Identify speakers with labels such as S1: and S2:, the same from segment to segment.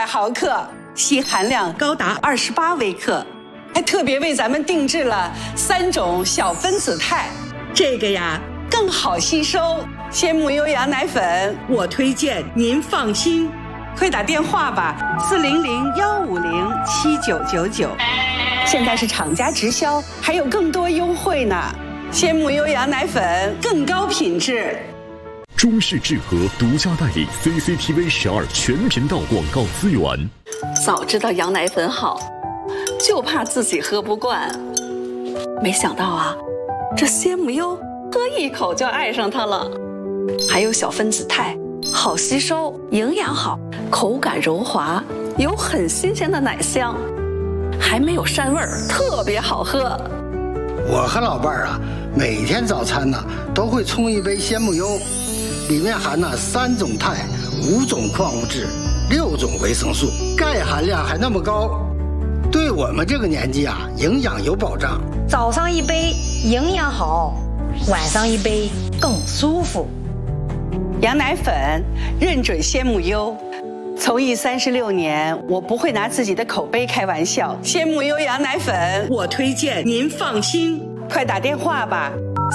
S1: 毫克，硒含量高达28微克，还特别为咱们定制了3种小分子肽，这个呀更好吸收。鲜母优羊奶粉，我推荐您放心，快打电话吧，400-150-7999，现在是厂家直销，还有更多优惠呢。鲜母优羊奶粉更高品质。
S2: 中视智和独家代理 CCTV 12全频道广告资源。
S3: 早知道羊奶粉好，就怕自己喝不惯。没想到啊，这鲜母优喝一口就爱上它了。还有小分子肽，好吸收，营养好，口感柔滑，有很新鲜的奶香，还没有膻味儿，特别好喝。
S4: 我和老伴儿啊，每天早餐呢都会冲一杯鲜母优，里面含了3种肽、5种矿物质、6种维生素，钙含量还那么高，对我们这个年纪啊，营养有保障。
S5: 早上一杯营养好，晚上一杯更舒服。
S1: 羊奶粉认准鲜母优，从艺36年，我不会拿自己的口碑开玩笑。鲜母优羊奶粉，我推荐您放心，快打电话吧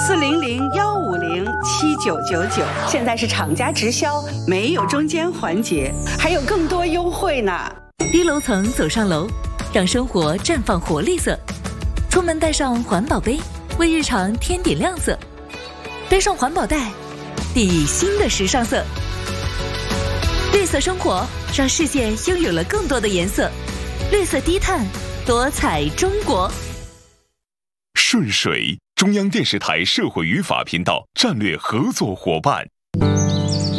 S1: ，400-150-7999，现在是厂家直销，没有中间环节，还有更多优惠呢。
S6: 低楼层走上楼，让生活绽放活力色。出门带上环保杯，为日常添点亮色。背上环保袋，定义新的时尚色。绿色生活让世界拥有了更多的颜色，绿色低碳，多彩中国。
S2: 顺水，中央电视台社会与法频道战略合作伙伴。